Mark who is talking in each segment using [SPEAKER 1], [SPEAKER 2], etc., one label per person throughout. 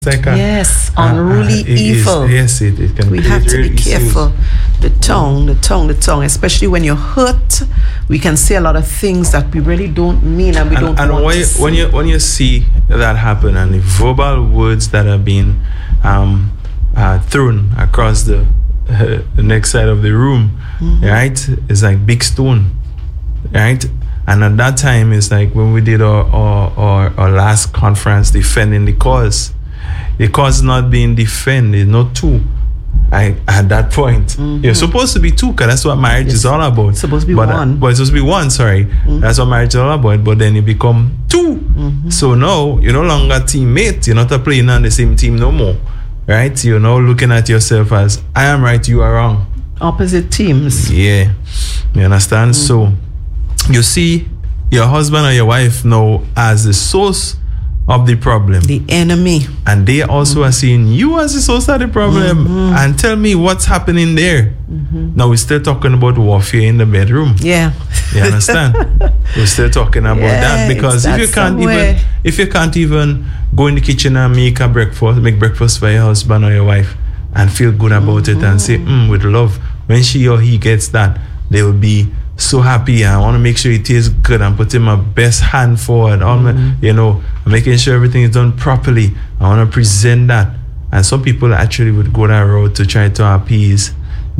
[SPEAKER 1] like
[SPEAKER 2] unruly evil.
[SPEAKER 1] It can.
[SPEAKER 2] We have to be careful. The tongue. Especially when you're hurt, we can say a lot of things that we really don't mean and we don't want to say.
[SPEAKER 1] When you see that happen and the verbal words that are being thrown across the next side of the room, right? It's like big stone, right? And at that time, it's like when we did our last conference defending the cause. The cause not being defended, not two. At that point, you're supposed to be two, because that's what marriage is all about.
[SPEAKER 2] It's supposed to be one.
[SPEAKER 1] But it's supposed to be one, sorry. That's what marriage is all about. But then you become two. So now, you're no longer teammates. You're not playing on the same team no more. Right? You're now looking at yourself as, I am right, you are wrong.
[SPEAKER 2] Opposite teams.
[SPEAKER 1] Yeah. You understand? So, you see your husband or your wife now as the source of the problem,
[SPEAKER 2] the enemy,
[SPEAKER 1] and they also are seeing you as the source of the problem. And tell me what's happening there. Now we're still talking about warfare in the bedroom.
[SPEAKER 2] Yeah,
[SPEAKER 1] you understand? We're still talking about that, because if you can't even go in the kitchen and make breakfast for your husband or your wife and feel good about it and say with love, when she or he gets that, they will be so happy. I want to make sure it tastes good. I'm putting my best hand forward. Making sure everything is done properly. I want to present that. And some people actually would go that road to try to appease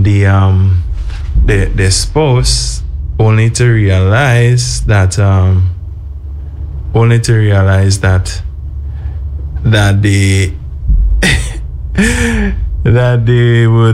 [SPEAKER 1] their spouse, only to realize that they that they would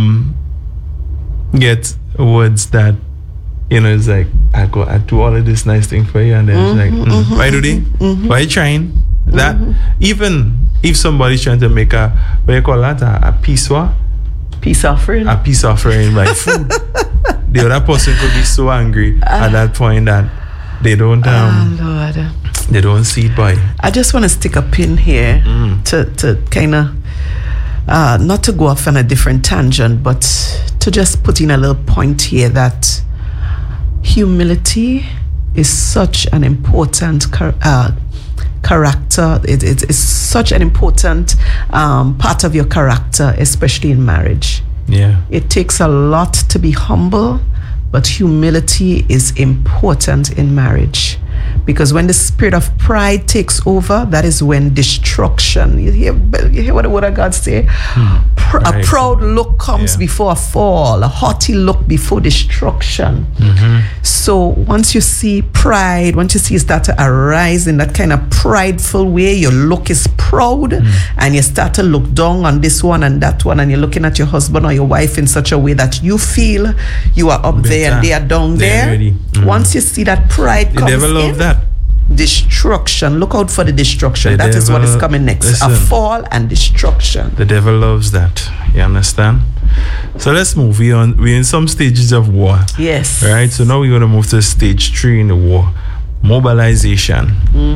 [SPEAKER 1] get words that, it's like, I do all of this nice thing for you, and then it's like, why do they? Why are you trying? That even if somebody's trying to make a, what you call that, a peace offering, like food, the other person could be so angry at that point that they don't
[SPEAKER 2] Lord.
[SPEAKER 1] They don't see it. Boy,
[SPEAKER 2] I just want to stick a pin here to kind of not to go off on a different tangent, but to just put in a little point here that humility is such an important character. It's such an important part of your character, especially in marriage.
[SPEAKER 1] Yeah,
[SPEAKER 2] it takes a lot to be humble, but humility is important in marriage, because when the spirit of pride takes over, that is when destruction. You hear what the word of God say? A proud look comes before a fall, a haughty look before destruction. So once you see pride, once you see it start to arise in that kind of prideful way, your look is proud, and you start to look down on this one and that one, and you're looking at your husband or your wife in such a way that you feel you are up there and they are down there. Once you see that pride comes in,
[SPEAKER 1] that
[SPEAKER 2] destruction. Look out for the destruction. That is what is coming next. A fall and destruction.
[SPEAKER 1] The devil loves that. You understand? So let's move. We're in some stages of war.
[SPEAKER 2] Yes.
[SPEAKER 1] Right? So now we're going to move to stage 3 in the war. Mobilization.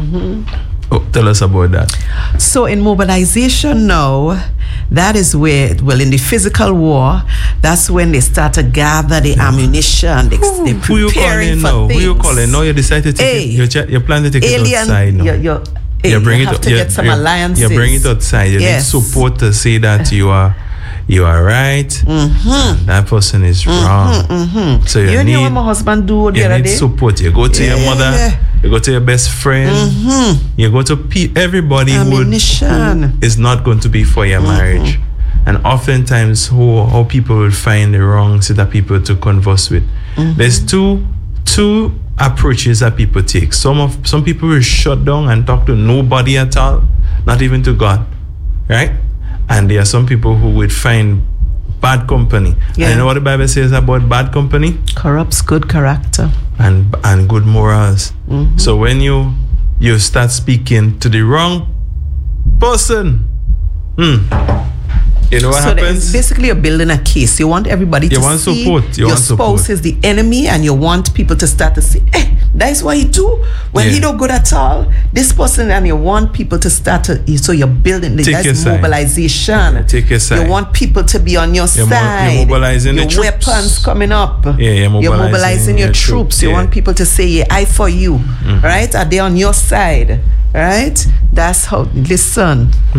[SPEAKER 1] Tell us about that.
[SPEAKER 2] So in mobilization now, that is where, in the physical war, that's when they start to gather the ammunition. They're preparing for things.
[SPEAKER 1] Who you calling? No, you decide to take it. You plan to take it outside now. You
[SPEAKER 2] have to get some alliances.
[SPEAKER 1] You bring it outside. You need support to say that you are right. That person is wrong. So you need,
[SPEAKER 2] know what my husband do the other day?
[SPEAKER 1] Support. You go to your mother. You go to your best friend. You go to everybody who is not going to be for your marriage. And oftentimes, how people will find the wrong set of people to converse with. There's two approaches that people take. Some people will shut down and talk to nobody at all, not even to God, right? And there are some people who would find bad company. And you know what the Bible says about bad company?
[SPEAKER 2] Corrupts good character
[SPEAKER 1] and good morals. So when you start speaking to the wrong person, you know what happens?
[SPEAKER 2] Basically, you're building a case. You want everybody to see
[SPEAKER 1] support.
[SPEAKER 2] Your spouse is the enemy, and you want people to start to say, that's what he do when he don't good at all. This person, and you want people to start to. So you're building. That's mobilization.
[SPEAKER 1] Take your side.
[SPEAKER 2] You want people to be on your side.
[SPEAKER 1] You're mobilizing
[SPEAKER 2] your
[SPEAKER 1] the troops.
[SPEAKER 2] Weapons coming up.
[SPEAKER 1] You're
[SPEAKER 2] mobilizing your troops. You want people to say, I for you. Right? Are they on your side? Right? That's how. Listen.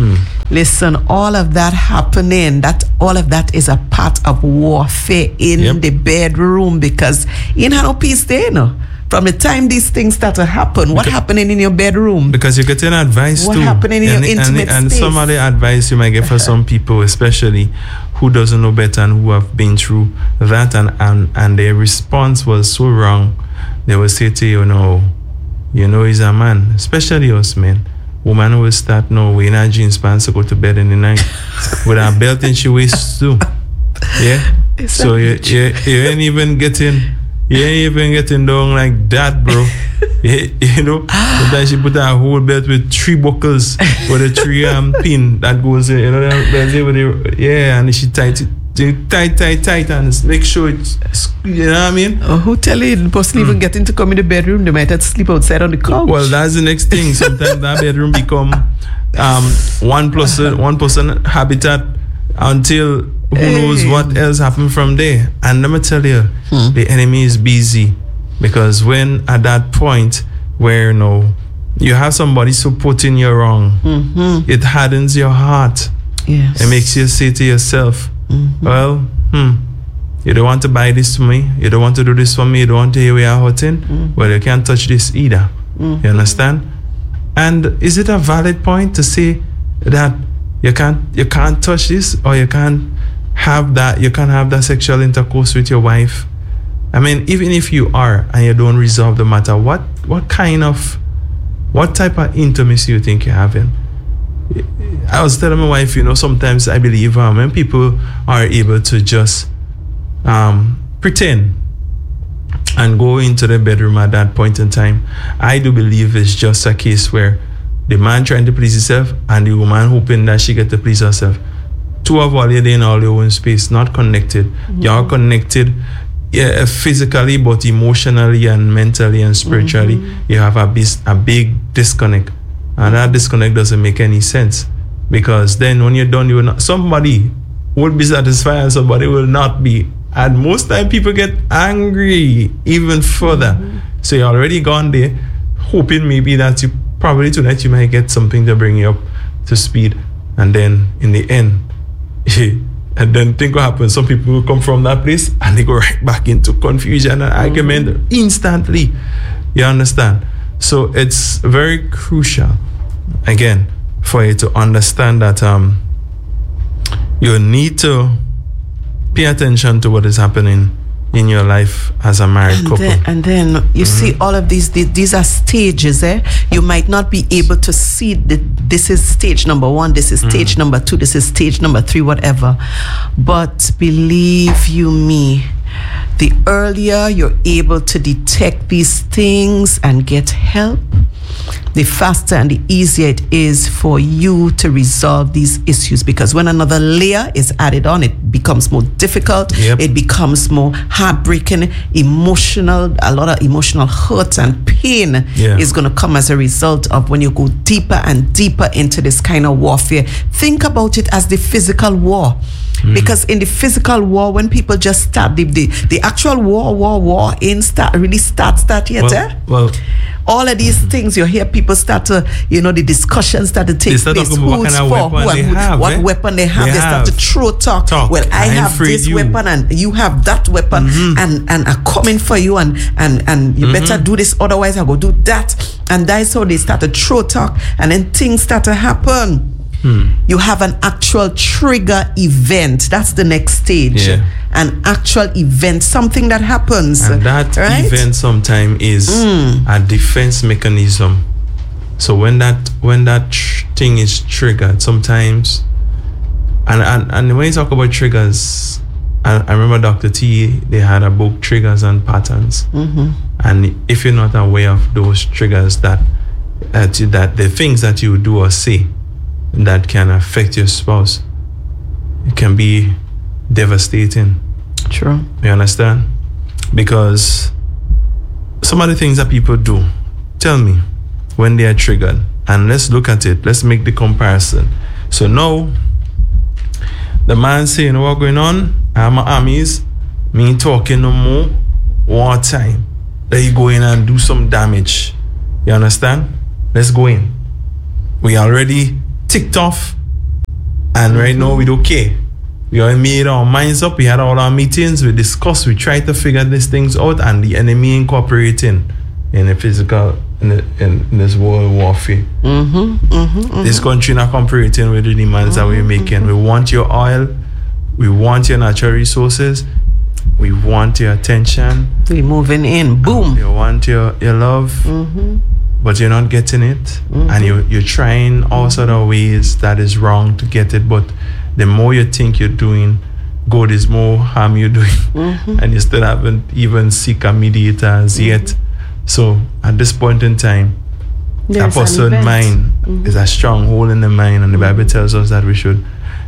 [SPEAKER 2] Listen, all of that happening, all of that is a part of warfare in the bedroom, because you know peace there, From the time these things start to happen, what happening in your bedroom?
[SPEAKER 1] Because you're getting advice
[SPEAKER 2] what
[SPEAKER 1] too.
[SPEAKER 2] What happening in your intimate
[SPEAKER 1] and
[SPEAKER 2] space?
[SPEAKER 1] some of the advice you might get for some people, especially who doesn't know better and who have been through that, and their response was so wrong. They will say to you, he's a man, especially us men. Woman will start wearing her jeans pants to go to bed in the night with her belt in she waist too. Yeah. So you ain't even getting down like that, bro. Sometimes she put her whole belt with 3 buckles with a 3 pin that goes in, and she tight and make sure it's, you know what I mean?
[SPEAKER 2] Who tell you the person even getting to come in the bedroom? They might have to sleep outside on the couch.
[SPEAKER 1] Well, that's the next thing. Sometimes that bedroom become one person habitat until who knows what else happened from there. And let me tell you, the enemy is busy, because when at that point where you have somebody supporting you wrong, it hardens your heart.
[SPEAKER 2] Yes.
[SPEAKER 1] It makes you say to yourself, well, you don't want to buy this for me, you don't want to do this for me, you don't want to hear we are hurting, well, you can't touch this either. You understand? And is it a valid point to say that you can't touch this, or you can't have that sexual intercourse with your wife? I mean, even if you are and you don't resolve the matter, what type of intimacy you think you're having? I was telling my wife, sometimes I believe when people are able to just pretend and go into the bedroom at that point in time, I do believe it's just a case where the man trying to please himself and the woman hoping that she get to please herself. Two of all, you're in all your own space, not connected. You're connected physically, but emotionally and mentally and spiritually, you have a big disconnect. And that disconnect doesn't make any sense, because then when you're done, somebody will be satisfied and somebody will not be. And most time people get angry even further. So you're already gone there, hoping maybe that probably tonight you might get something to bring you up to speed. And then in the end, and then think what happens. Some people will come from that place and they go right back into confusion and argument instantly. You understand? So it's very crucial, again, for you to understand that you need to pay attention to what is happening in your life as a married couple.
[SPEAKER 2] And then you see all of these are stages. You might not be able to see this is stage number 1, this is stage number 2, this is stage number 3, whatever. But believe you me, the earlier you're able to detect these things and get help, the faster and the easier it is for you to resolve these issues. Because when another layer is added on, it becomes more difficult. It becomes more heartbreaking, emotional. A lot of emotional hurt and pain is going to come as a result of when you go deeper and deeper into this kind of warfare. Think about it as the physical war. Because in the physical war, when people just start the actual war ain't start yet.
[SPEAKER 1] Well,
[SPEAKER 2] all of these things, you hear people start to, the discussions start to take place. Who's for? What weapon they have. They start to throw talk. Well, I have this weapon and you have that weapon, and I'm coming for you, and you better do this, otherwise I go do that. And that's how they start to throw talk, and then things start to happen. You have an actual trigger event. That's the next stage. An actual event, something that happens.
[SPEAKER 1] And that event sometimes is a defense mechanism. So when that thing is triggered, sometimes, and when you talk about triggers, I remember Dr. T, they had a book, Triggers and Patterns. And if you're not aware of those triggers, that the things that you do or say that can affect your spouse, it can be devastating.
[SPEAKER 2] True.
[SPEAKER 1] You understand? Because some of the things that people do, tell me, when they are triggered, and let's look at it, let's make the comparison. So now, the man saying, what going on? I'm armies, me talking no more, one time. Let you go in and do some damage. You understand? Let's go in. We already ticked off And right now, we don't care. We all made our minds up. We had all our meetings. We discussed. We tried to figure these things out. And the enemy incorporating in the physical, in this world warfare. This country not cooperating with the demands that we're making. We want your oil. We want your natural resources. We want your attention.
[SPEAKER 2] We're moving in. Boom.
[SPEAKER 1] You want your love. But you're not getting it. And you're trying all sort of ways that is wrong to get it. But the more you think you're doing good, is more harm you're doing. And you still haven't even seek a mediator as yet. So at this point in time, a person's mind is a stronghold in the mind. And the Bible tells us that we should,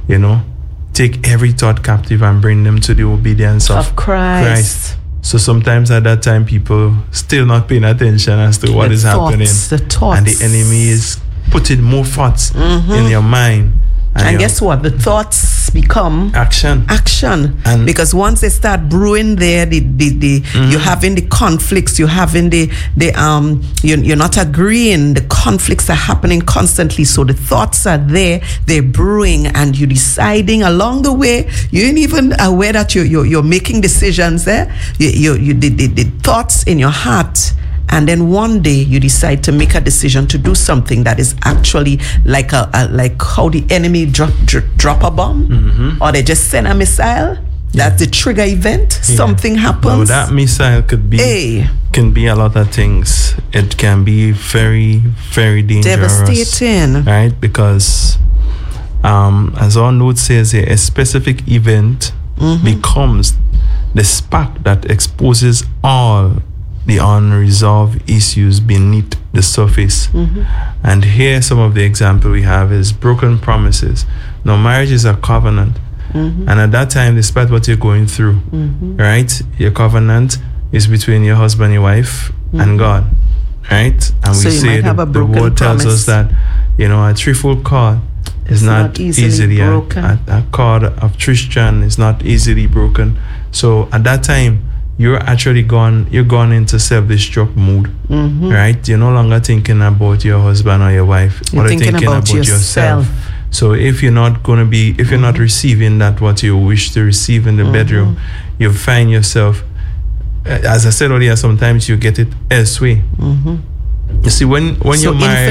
[SPEAKER 1] take every thought captive and bring them to the obedience of Christ. So sometimes at that time, people still not paying attention as to what is happening.
[SPEAKER 2] The thoughts.
[SPEAKER 1] And the enemy is putting more thoughts in your mind.
[SPEAKER 2] And guess what? The thoughts become
[SPEAKER 1] action.
[SPEAKER 2] And because once they start brewing there, you're having the conflicts, you're having you're not agreeing. The conflicts are happening constantly. So the thoughts are there, they're brewing, and you're deciding along the way. You ain't even aware that you're making decisions there. The thoughts in your heart. And then one day you decide to make a decision to do something that is actually like how the enemy drop a bomb, or they just send a missile. That's the trigger event. Something happens.
[SPEAKER 1] No, that missile can be a lot of things. It can be very, very dangerous.
[SPEAKER 2] Devastating.
[SPEAKER 1] Right? Because as our note says here, a specific event becomes the spark that exposes all the unresolved issues beneath the surface. And here some of the example we have is broken promises. Now, marriage is a covenant. And at that time, despite what you're going through, right, your covenant is between your husband, your wife, and God, right? And
[SPEAKER 2] so
[SPEAKER 1] we say the word tells us that, a threefold cord is not easily broken. A cord of Tristan is not easily broken. So at that time, you're actually gone into self-destruct mode, right? You're no longer thinking about your husband or your wife.
[SPEAKER 2] You're thinking about yourself.
[SPEAKER 1] So if you're not receiving what you wish to receive in the bedroom, you find yourself, as I said earlier, sometimes you get it elsewhere. You see, when your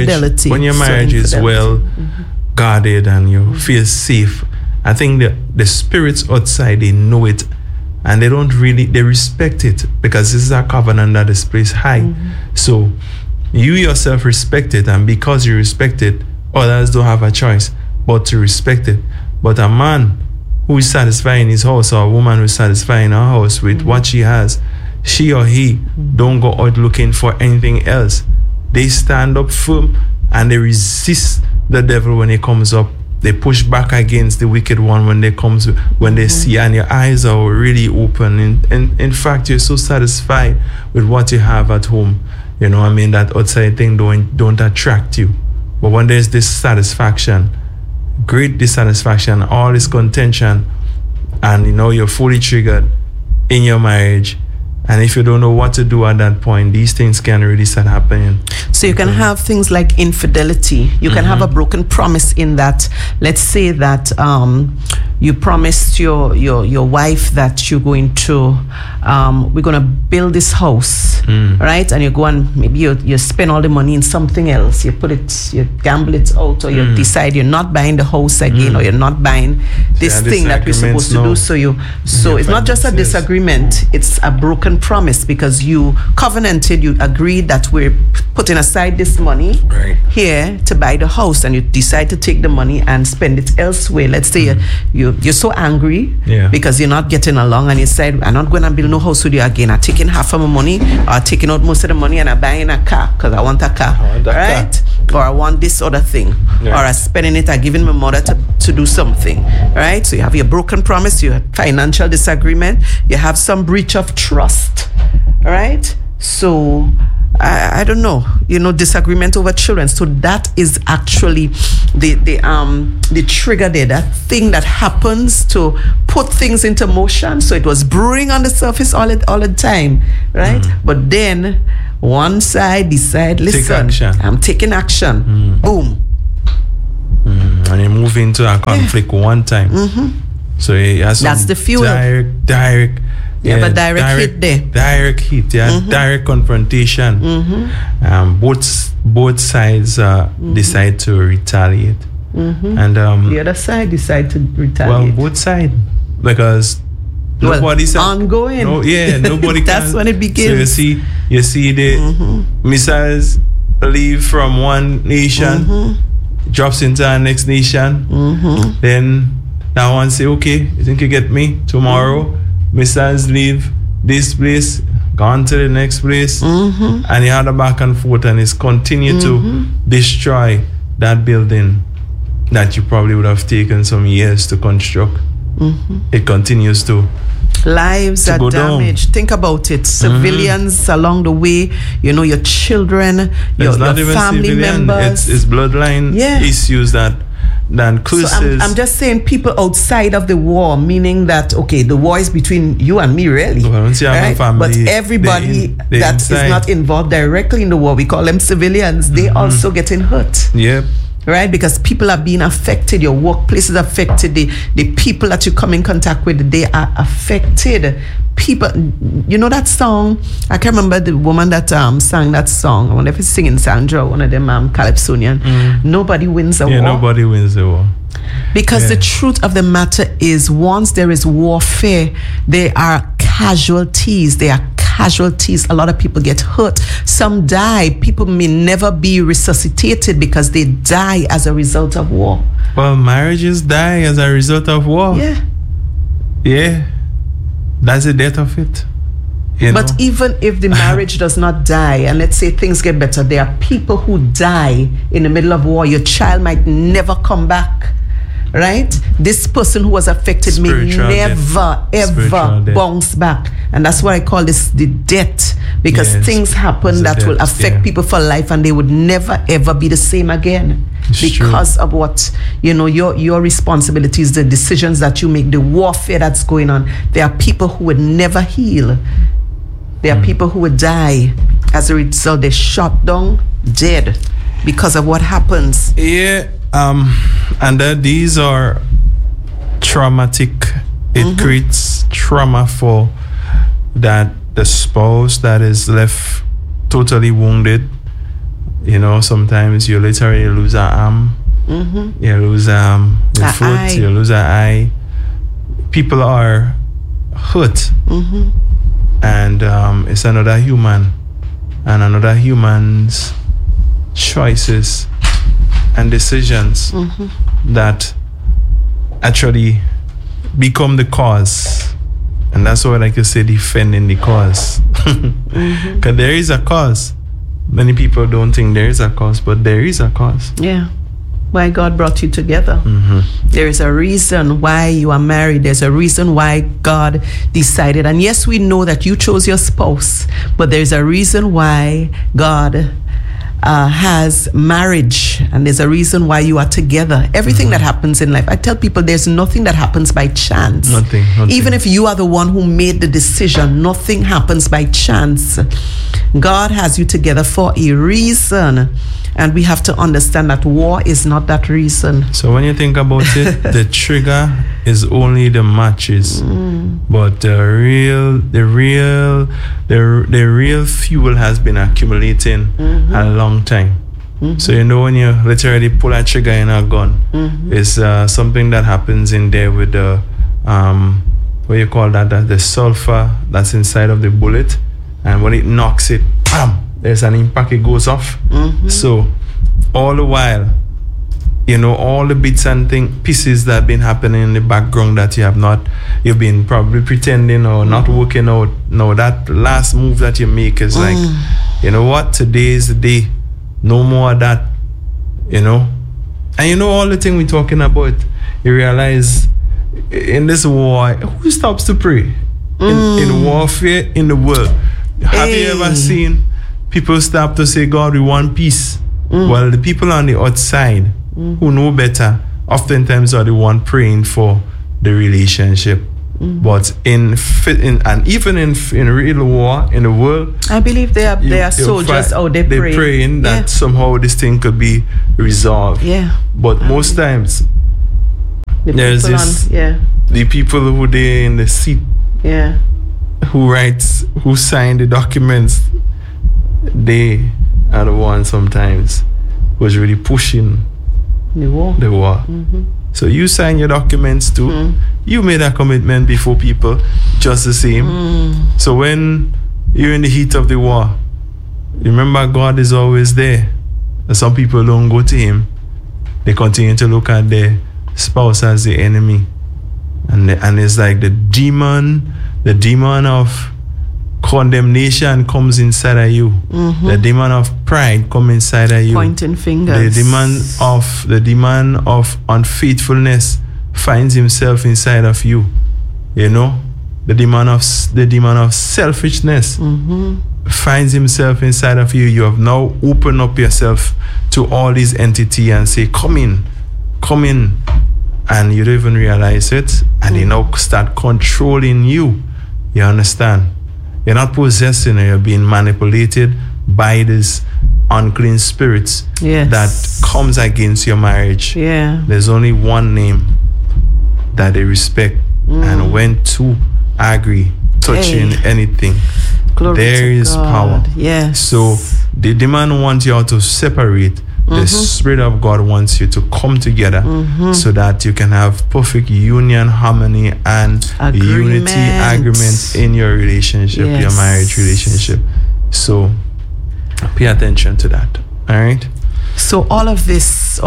[SPEAKER 1] marriage is well guarded and you feel safe, I think the spirits outside, they know it. And they respect it, because this is a covenant that is placed high. So you yourself respect it, and because you respect it, others don't have a choice but to respect it. But a man who is satisfying his house, or a woman who is satisfying her house with what she has, she or he don't go out looking for anything else. They stand up firm and they resist the devil when he comes up. They push back against the wicked one when they see, and your eyes are really open. In fact, you're so satisfied with what you have at home. That outside thing don't attract you. But when there's this satisfaction, great dissatisfaction, all this contention, and you're fully triggered in your marriage, and if you don't know what to do at that point, these things can really start happening.
[SPEAKER 2] So you can have things like infidelity. You can have a broken promise in that. Let's say that you promised your wife that you're going to, we're going to build this house, right? And you go and maybe you spend all the money in something else. You gamble it out, or you decide you're not buying the house again, or you're not buying this thing that we're supposed to do. So it's not just a disagreement, it's a broken promise, because you covenanted, you agreed that we're putting aside this money here to buy the house, and you decide to take the money and spend it elsewhere. Let's say you're so angry because you're not getting along, and you said, I'm not going to build no house with you again. I'm taking half of my money, or taking out most of the money, and I'm buying a car because I want a car, right? Or I want this other thing, or I'm spending it, I'm giving my mother to do something, right? So you have your broken promise, you have financial disagreement, you have some breach of trust, right? So I don't know, disagreement over children. So that is actually the trigger there, that thing that happens to put things into motion. So it was brewing on the surface all the time, right? But then one side decide, listen, I'm taking action. Boom.
[SPEAKER 1] And you move into a conflict one time. So it has
[SPEAKER 2] that's the fuel.
[SPEAKER 1] Direct.
[SPEAKER 2] Yeah, but direct hit there.
[SPEAKER 1] Direct hit, direct confrontation. Both sides decide to retaliate. And
[SPEAKER 2] the other side decide to retaliate.
[SPEAKER 1] Well, both sides, because nobody said
[SPEAKER 2] ongoing.
[SPEAKER 1] Nobody.
[SPEAKER 2] That's when it begins.
[SPEAKER 1] So you see the missiles leave from one nation, drops into our next nation. Then that one say, okay, you think you get me tomorrow? Missiles leave this place, gone to the next place, and you had a back and forth, and it's continued to destroy that building that you probably would have taken some years to construct. It continues to.
[SPEAKER 2] Lives are damaged. Think about it. Civilians along the way, your children, your family members.
[SPEAKER 1] It's bloodline issues that curses.
[SPEAKER 2] So I'm just saying, people outside of the war, meaning that, okay, the war is between you and me, really.
[SPEAKER 1] Right?
[SPEAKER 2] But everybody that is not involved directly in the war, we call them civilians, they also getting hurt.
[SPEAKER 1] Yep.
[SPEAKER 2] Right? Because people are being affected, your workplace is affected, the people that you come in contact with, they are affected. People, that song, I can't remember the woman that sang that song. I wonder if it's singing Sandra, one of them Calypsonian. Nobody wins a war.
[SPEAKER 1] Nobody wins a war.
[SPEAKER 2] Because the truth of the matter is, once there is warfare, there are casualties. A lot of people get hurt. Some die. People may never be resuscitated because they die as a result of war.
[SPEAKER 1] Well, marriages die as a result of war. Yeah. That's the death of it.
[SPEAKER 2] But even if the marriage does not die, and let's say things get better, there are people who die in the middle of war. Your child might never come back. Right? This person who was affected may never, ever bounce back. And that's why I call this the death. Because things happen that will affect people for life, and they would never, ever be the same again. Because of what, your responsibilities, the decisions that you make, the warfare that's going on. There are people who would never heal. There are people who would die as a result. They're shot down, dead, because of what happens.
[SPEAKER 1] Yeah. And these are traumatic. It creates trauma for the spouse that is left totally wounded. Sometimes you literally lose an arm, you lose your foot, you lose an eye. People are hurt, and it's another human and another human's choices and decisions that actually become the cause. And that's why I like to say defending the cause. Because there is a cause. Many people don't think there is a cause, but there is a cause.
[SPEAKER 2] Yeah. Why God brought you together. There is a reason why you are married. There's a reason why God decided. And yes, we know that you chose your spouse, but there's a reason why God has marriage, and there's a reason why you are together. Everything that happens in life, I tell people, there's nothing that happens by chance.
[SPEAKER 1] Nothing.
[SPEAKER 2] Even if you are the one who made the decision, nothing happens by chance. God has you together for a reason, and we have to understand that war is not that reason.
[SPEAKER 1] So when you think about it, the trigger is only the matches, but the real fuel has been accumulating a long time. So when you literally pull a trigger in a gun, it's something that happens in there with the what you call that, the sulfur that's inside of the bullet, and when it knocks it, bam, there's an impact, it goes off. So all the while, all the bits and pieces that have been happening in the background that you've been probably pretending or not working out. No, that last move that you make is like, you know what, today is the day. No more of that, And all the thing we're talking about, you realize in this war, who stops to pray? In warfare in the world. Have you ever seen people stop to say, God, we want peace? Well, the people on the outside who know better oftentimes are the one praying for the relationship. But in real war in the world,
[SPEAKER 2] I believe there are soldiers out there
[SPEAKER 1] they're praying that somehow this thing could be resolved.
[SPEAKER 2] Yeah.
[SPEAKER 1] But most times the people who they in the seat, who sign the documents, they are the ones sometimes who's really pushing the war. So you sign your documents too. You made a commitment before people, just the same. So when you're in the heat of the war, remember God is always there. And some people don't go to him. They continue to look at their spouse as the enemy. And it's like the demon of condemnation comes inside of you. The demon of pride comes inside of you.
[SPEAKER 2] Pointing fingers.
[SPEAKER 1] The demon of unfaithfulness finds himself inside of you. You know, the demon of selfishness finds himself inside of you. You have now opened up yourself to all these entities and say, come in, and you don't even realize it, and they now start controlling you. You understand? You're not possessing, you're being manipulated by these unclean spirits that comes against your marriage. There's only one name that they respect, and when two agree touching anything, there is power. So the demon wants you all to separate. The Spirit of God wants you to come together so that you can have perfect union, harmony, and unity, agreement in your relationship, your marriage relationship. So pay attention to that. All right?
[SPEAKER 2] So all of this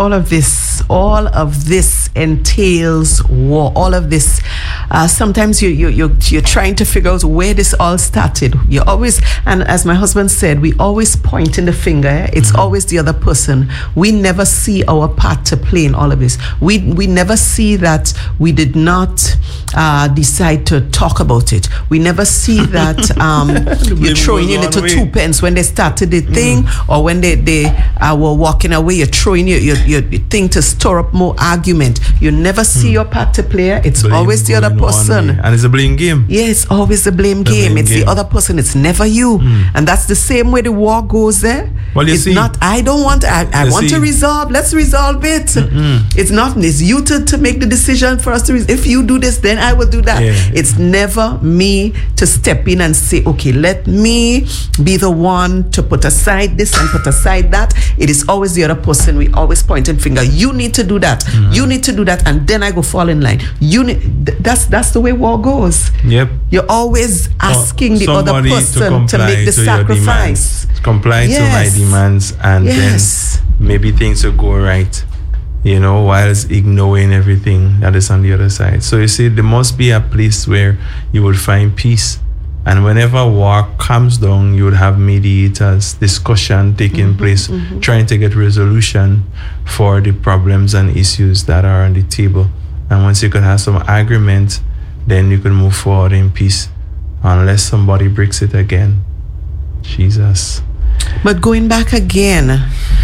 [SPEAKER 2] entails war. All of this, sometimes you're trying to figure out where this all started. You always, and as my husband said, we always point in the finger. It's always the other person. We never see our part to play in all of this. We never see that we did not decide to talk about it. We never see that you're throwing in little 2 pence when they started the thing, or when they were walking away, you're throwing your thing to stir up more argument. You never see your part to play. It's always the other person.
[SPEAKER 1] And it's a blame game.
[SPEAKER 2] Yeah, it's always the blame game. It's the other person. It's never you. And that's the same way the war goes there.
[SPEAKER 1] Well,
[SPEAKER 2] it's not, I want to resolve. Let's resolve it. It's not, it's you to make the decision for us to if you do this, then I will do that. It's never me to step in and say, okay, let me be the one to put aside this and put aside that. It is always the other person. We always point and finger. You need to do that. You need to do that, and then I go fall in line. That's the way war goes. You're always asking the other person to make the sacrifice.
[SPEAKER 1] Comply to my demands, and then maybe things will go right. You know, whilst ignoring everything that is on the other side. So you see, there must be a place where you will find peace. And whenever war comes down, you would have mediators, discussion taking place, trying to get resolution for the problems and issues that are on the table. And once you can have some agreement, then you can move forward in peace, unless somebody breaks it again. Jesus.
[SPEAKER 2] But going back again,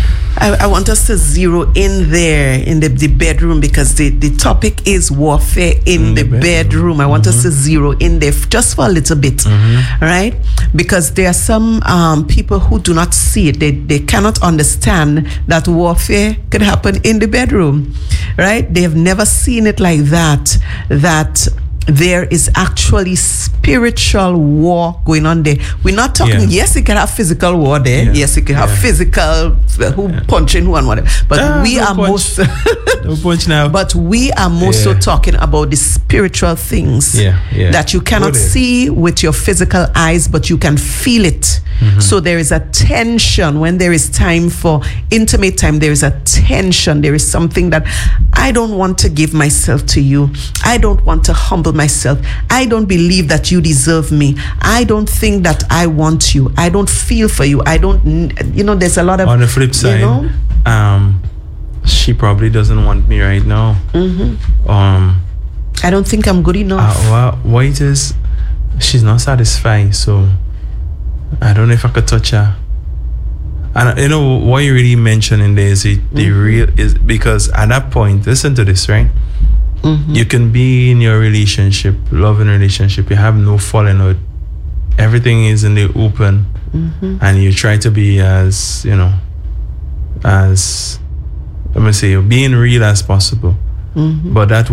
[SPEAKER 2] I want us to zero in there in the bedroom, because the topic is warfare in the bedroom. I want us to zero in there just for a little bit, right? Because there are some people who do not see it. They cannot understand that warfare could happen in the bedroom, right? They have never seen it like that, that there is actually spiritual war going on there. We're not talking, yes, it can have physical war there. Yes, it can have physical, who punching who and whatever. But we are most but we are more so talking about the spiritual things that you cannot see with your physical eyes, but you can feel it. So there is a tension when there is time for intimate time. There is a tension. There is something that I don't want to give myself to you. I don't want to humble myself. I don't believe that you deserve me. I don't think that I want you. I don't feel for you. I don't, there's a lot of,
[SPEAKER 1] on the flip side, she probably doesn't want me right now.
[SPEAKER 2] I don't think I'm good enough.
[SPEAKER 1] Why it is she's not satisfied, so I don't know if I could touch her. And what you really mentioning there is the real is, because at that point, listen to this, right? You can be in your relationship, loving relationship, you have no falling out. Everything is in the open, and you try to be as, as, let me say, being real as possible. But that